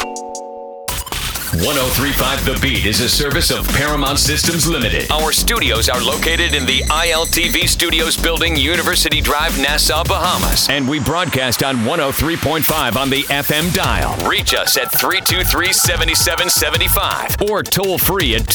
1035 The Beat is a service of Paramount Systems Limited. Our studios are located in the ILTV Studios building, University Drive, Nassau, Bahamas. And we broadcast on 103.5 on the FM dial. Reach us at 323-7775 or toll free at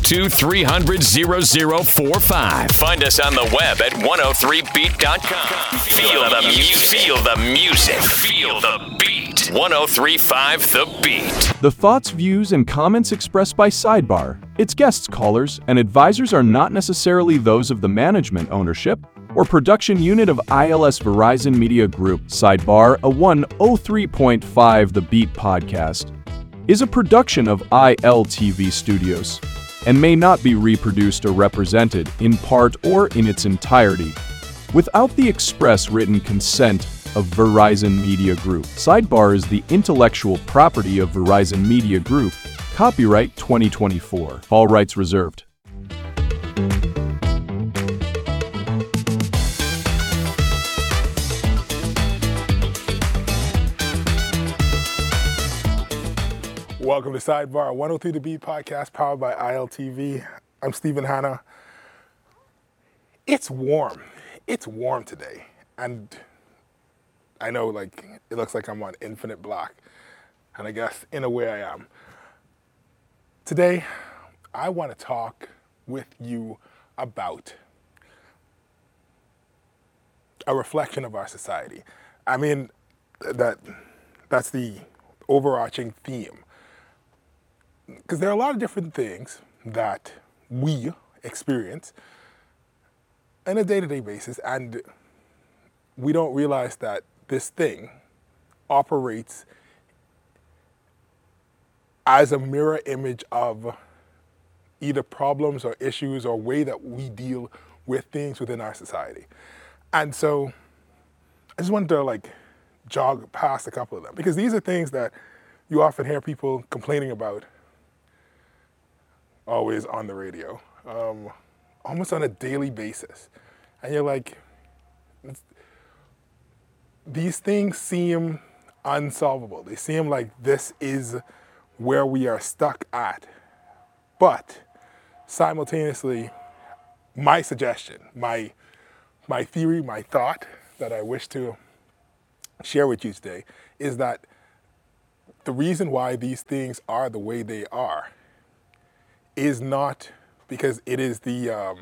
242-300-0045. Find us on the web at 103beat.com. Feel the music. Feel the music. Feel the beat. 1035 The Beat. The thoughts, views, and comments expressed by Sidebar, its guests, callers, and advisors are not necessarily those of the management, ownership, or production unit of ILS Verizon Media Group. Sidebar, a 103.5 The Beat podcast, is a production of ILTV Studios and may not be reproduced or represented in part or in its entirety without the express written consent of Verizon Media Group. Sidebar is the intellectual property of Verizon Media Group. Copyright 2024. All rights reserved. Welcome to Sidebar, 103 The Beat podcast powered by ILTV. I'm Stephen Hanna. It's warm. It's warm today. And I know, it looks like I'm on infinite black, and I guess in a way I am. Today, I want to talk with you about a reflection of our society. I mean, that's the overarching theme. Because there are a lot of different things that we experience on a day-to-day basis, and we don't realize that this thing operates as a mirror image of either problems or issues or way that we deal with things within our society. And so I just wanted to jog past a couple of them, because these are things that you often hear people complaining about always on the radio, almost on a daily basis. And you're like, these things seem unsolvable. They seem like this is where we are stuck at. But simultaneously, my suggestion, my theory, my thought that I wish to share with you today is that the reason why these things are the way they are is not because it is the,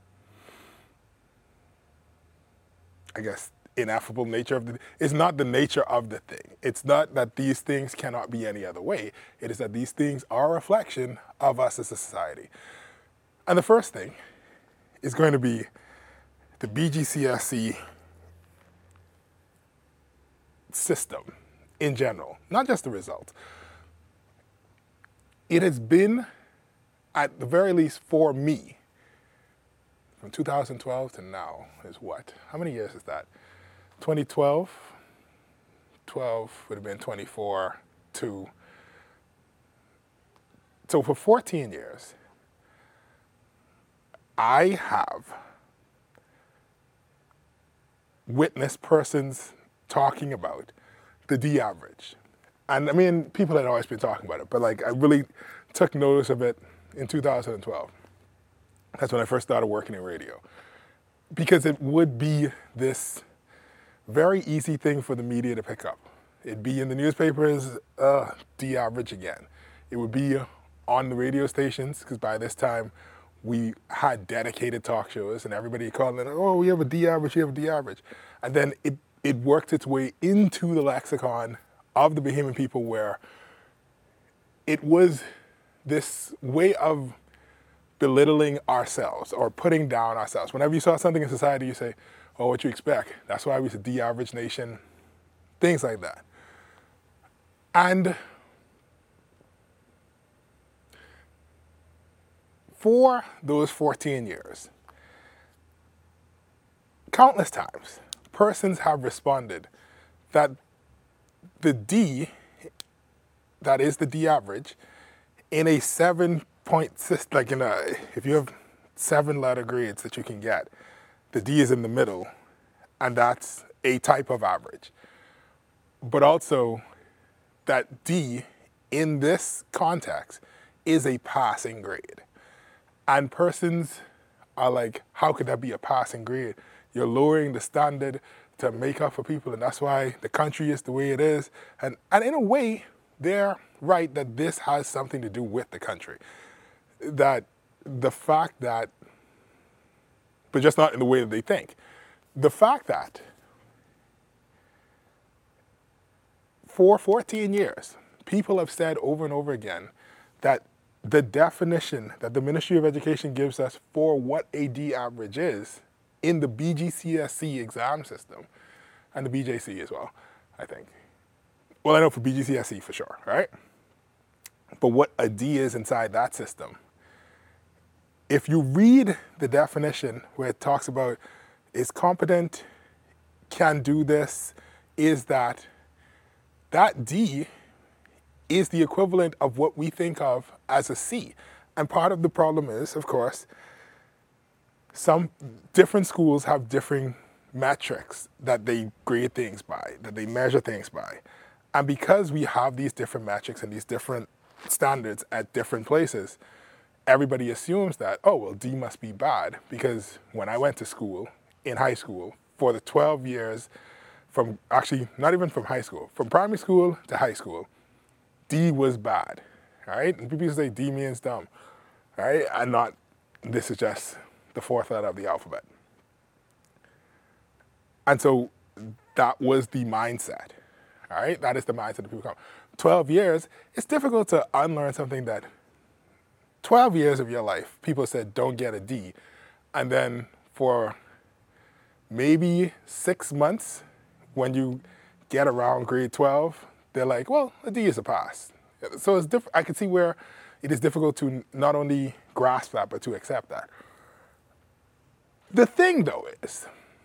ineffable nature of it's not the nature of the thing. It's not that these things cannot be any other way. It is that these things are a reflection of us as a society. And the first thing is going to be the BGCSE system in general, not just the results. It has been, at the very least for me, from 2012 to now is what? How many years is that? 2012, 12 would have been 24, 2. So for 14 years, I have witnessed persons talking about the D average. And I mean, people had always been talking about it, but I really took notice of it in 2012. That's when I first started working in radio. Because it would be this very easy thing for the media to pick up. It'd be in the newspapers, D average again. It would be on the radio stations, because by this time we had dedicated talk shows and everybody calling, oh, we have a D average, we have a D average. And then it worked its way into the lexicon of the Bahamian people, where it was this way of belittling ourselves or putting down ourselves. Whenever you saw something in society, you say, oh, what you expect? That's why we're a D-average nation, things like that. And for those 14 years, countless times, persons have responded that the D, that is the D average, in a 7-point system, if you have 7 letter grades that you can get, the D is in the middle, and that's a type of average. But also, that D in this context is a passing grade. And persons are like, how could that be a passing grade? You're lowering the standard to make up for people, and that's why the country is the way it is. And in a way, they're right that this has something to do with the country. That the fact that, but just not in the way that they think. The fact that for 14 years, people have said over and over again that the definition that the Ministry of Education gives us for what a D average is in the BGCSE exam system, and the BJC as well, I think. Well, I know for BGCSE for sure, right? But what a D is inside that system, if you read the definition where it talks about is competent, can do this, is that D is the equivalent of what we think of as a C. And part of the problem is, of course, some different schools have different metrics that they grade things by, that they measure things by. And because we have these different metrics and these different standards at different places, everybody assumes that, oh, well, D must be bad, because when I went to school, in high school, for the 12 years, from actually, not even from high school, from primary school to high school, D was bad, right? And people say D means dumb, right? And not, this is just the fourth letter of the alphabet. And so that was the mindset, all right? That is the mindset that people come. 12 years, it's difficult to unlearn something that 12 years of your life, people said, don't get a D. And then for maybe 6 months, when you get around grade 12, they're like, well, a D is a pass. So it's I can see where it is difficult to not only grasp that, but to accept that. The thing, though, is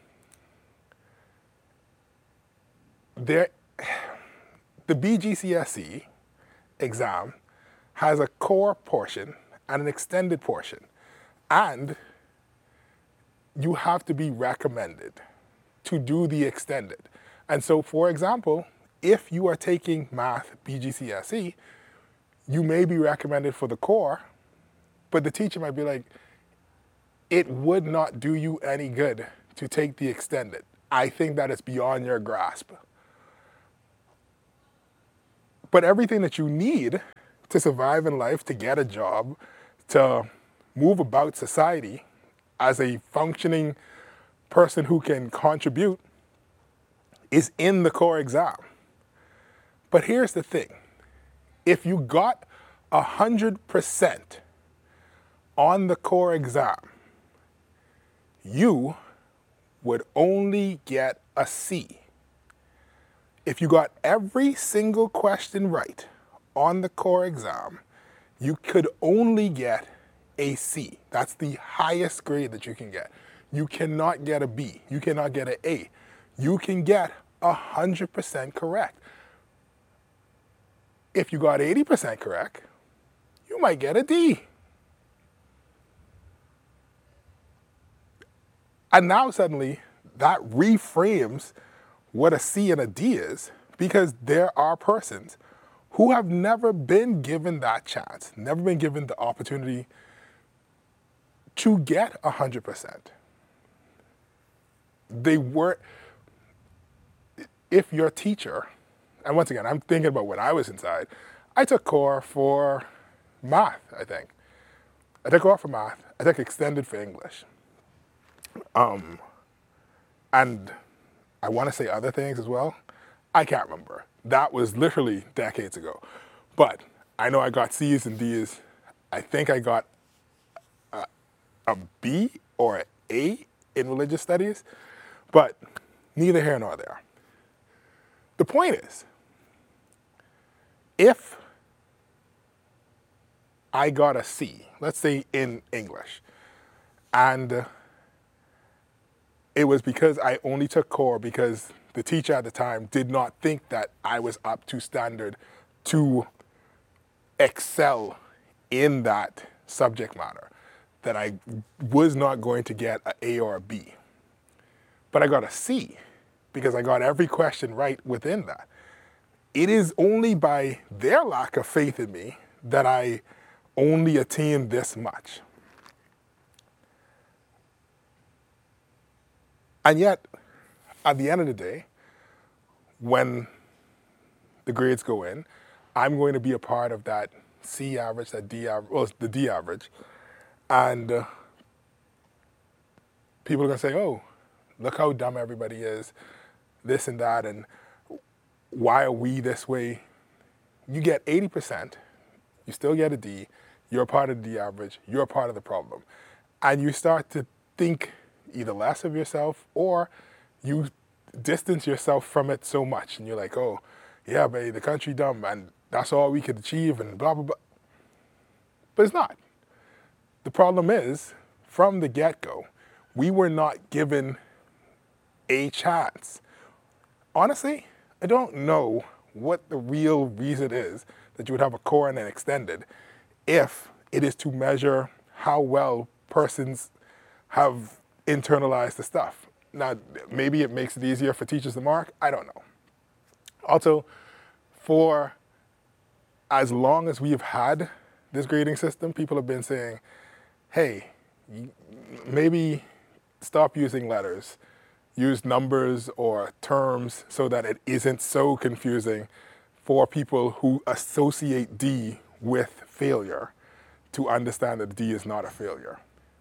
the BGCSE exam has a core portion and an extended portion. And you have to be recommended to do the extended. And so, for example, if you are taking math BGCSE, you may be recommended for the core, but the teacher might be like, it would not do you any good to take the extended. I think that is beyond your grasp. But everything that you need to survive in life, to get a job, to move about society as a functioning person who can contribute is in the core exam. But here's the thing. If you got 100% on the core exam, you would only get a C. If you got every single question right on the core exam, you could only get a C. That's the highest grade that you can get. You cannot get a B. You cannot get an A. You can get 100% correct. If you got 80% correct, you might get a D. And now suddenly that reframes what a C and a D is, because there are persons who have never been given that chance, never been given the opportunity to get 100%. They were, if your teacher, and once again, I'm thinking about when I was inside, I took core for math, I think. I took core for math, I took extended for English. And I want to say other things as well. I can't remember. That was literally decades ago. But I know I got C's and D's. I think I got a B or an A in religious studies, but neither here nor there. The point is, if I got a C, let's say in English, and it was because I only took core because the teacher at the time did not think that I was up to standard to excel in that subject matter, that I was not going to get an A or a B. But I got a C because I got every question right within that. it is only by their lack of faith in me that I only attain this much. And yet, at the end of the day, when the grades go in, I'm going to be a part of that C average, that D average, well, the D average. And people are going to say, oh, look how dumb everybody is, this and that, and why are we this way? You get 80%, you still get a D, you're a part of the D average, you're a part of the problem. And you start to think either less of yourself or you distance yourself from it so much. And you're like, oh, yeah, but the country dumb and that's all we could achieve and blah, blah, blah. But it's not. The problem is, from the get-go, we were not given a chance. Honestly, I don't know what the real reason is that you would have a core and an extended if it is to measure how well persons have internalized the stuff. Now, maybe it makes it easier for teachers to mark. I don't know. Also, for as long as we've had this grading system, people have been saying, hey, maybe stop using letters. Use numbers or terms so that it isn't so confusing for people who associate D with failure to understand that D is not a failure.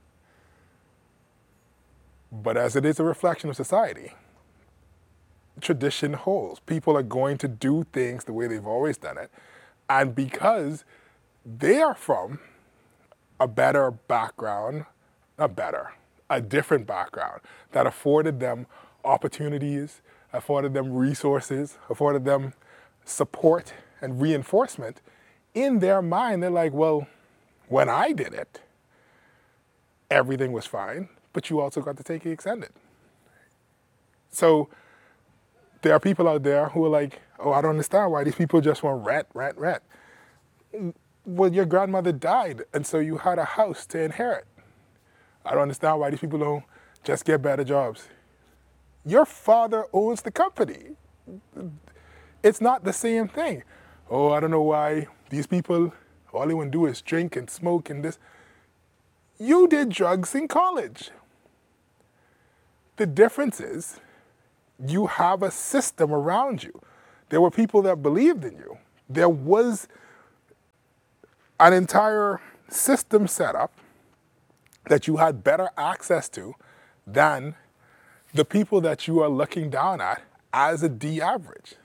But as it is a reflection of society, tradition holds. People are going to do things the way they've always done it. And because they are from a better background, not better, a different background that afforded them opportunities, afforded them resources, afforded them support and reinforcement, in their mind, they're like, well, when I did it, everything was fine, but you also got to take it extended. So there are people out there who are like, oh, I don't understand why these people just want rent. Well, your grandmother died, and so you had a house to inherit. I don't understand why these people don't just get better jobs. Your father owns the company. It's not the same thing. Oh, I don't know why these people, all they want to do is drink and smoke and this. You did drugs in college. The difference is you have a system around you. There were people that believed in you. There was an entire system set up that you had better access to than the people that you are looking down at as a D average.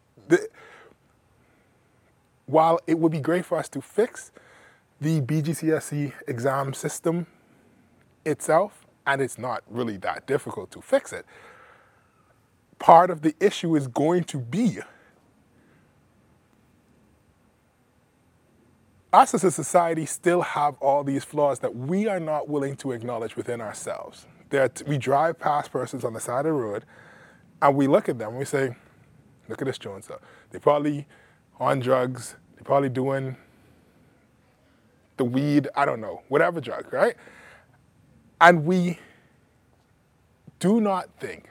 While it would be great for us to fix the BGCSE exam system itself, and it's not really that difficult to fix it, part of the issue is going to be us as a society still have all these flaws that we are not willing to acknowledge within ourselves. That we drive past persons on the side of the road and we look at them and we say, look at this Jones. They're probably on drugs, they're probably doing the weed, I don't know, whatever drug, right? And we do not think,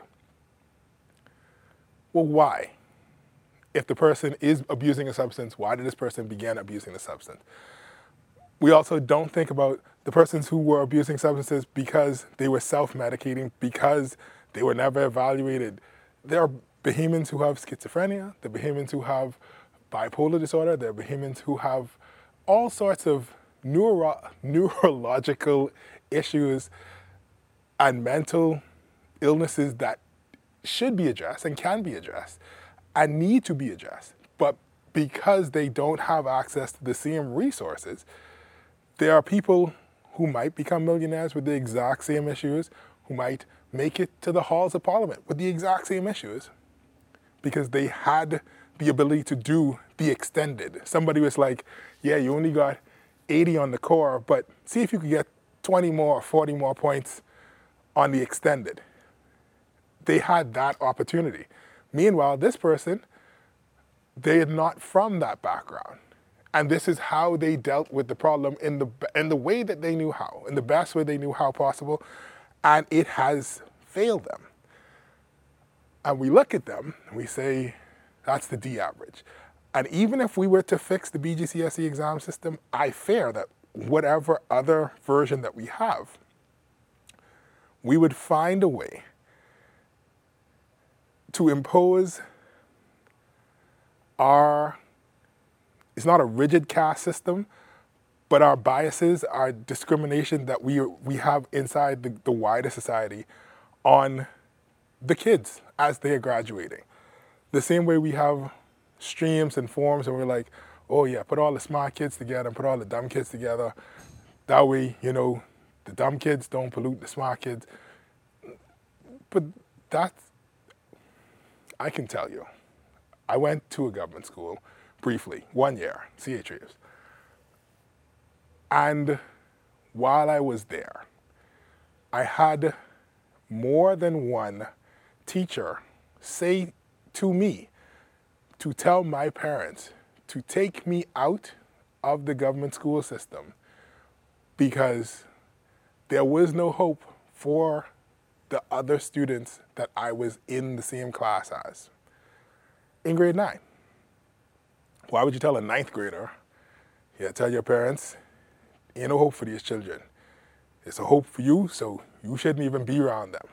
well, why? If the person is abusing a substance, why did this person begin abusing the substance? We also don't think about the persons who were abusing substances because they were self-medicating, because they were never evaluated. There are Bahamians who have schizophrenia, there are Bahamians who have bipolar disorder, there are Bahamians who have all sorts of neurological issues and mental illnesses that should be addressed and can be addressed and need to be addressed. But because they don't have access to the same resources, there are people who might become millionaires with the exact same issues, who might make it to the halls of parliament with the exact same issues because they had the ability to do the extended. Somebody was like, yeah, you only got 80 on the core, but see if you could get 20 more or 40 more points on the extended. They had that opportunity. Meanwhile, this person, they are not from that background. And this is how they dealt with the problem in the way that they knew how, in the best way they knew how possible, and it has failed them. And we look at them and we say, That's the D average. And even if we were to fix the BGCSE exam system, I fear that whatever other version that we have, we would find a way to impose it's not a rigid caste system, but our biases, our discrimination that we have inside the wider society on the kids as they are graduating. The same way we have streams and forms and we're like, oh yeah, put all the smart kids together and put all the dumb kids together. That way, the dumb kids don't pollute the smart kids. But I can tell you, I went to a government school briefly, 1 year, C.H. Reeves. And while I was there, I had more than one teacher say to me to tell my parents to take me out of the government school system because there was no hope for the other students that I was in the same class as in grade 9. Why would you tell a 9th grader, tell your parents, ain't no hope for these children. It's a hope for you, so you shouldn't even be around them.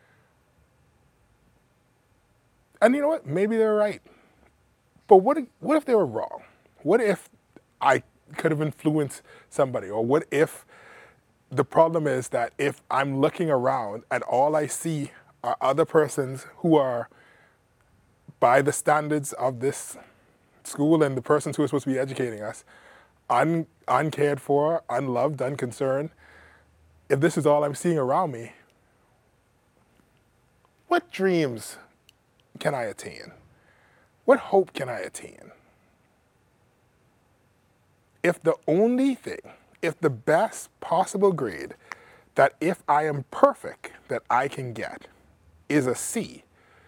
And you know what? Maybe they're right. But what if they were wrong? What if I could have influenced somebody? Or what if the problem is that if I'm looking around and all I see are other persons who are, by the standards of this school and the persons who are supposed to be educating us, uncared for, unloved, unconcerned, if this is all I'm seeing around me, what dreams can I attain? What hope can I attain? If the best possible grade that if I am perfect that I can get is a C,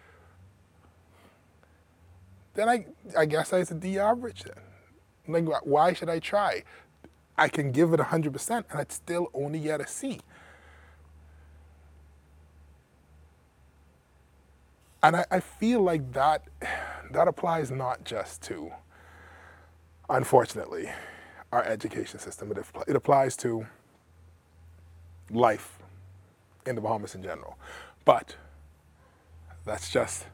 then I guess it's a D average then. Like, why should I try? I can give it 100% and I'd still only get a C. And I feel like that applies not just to, unfortunately, our education system. It applies to life in the Bahamas in general. But that's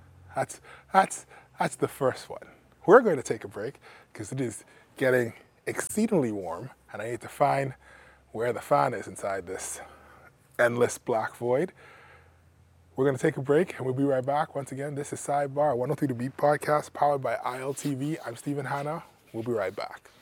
the first one. We're going to take a break because it is getting exceedingly warm and I need to find where the fan is inside this endless black void. We're going to take a break and we'll be right back. Once again, this is Sidebar, 103 The Beat podcast powered by ILTV. I'm Stephen Hanna. We'll be right back.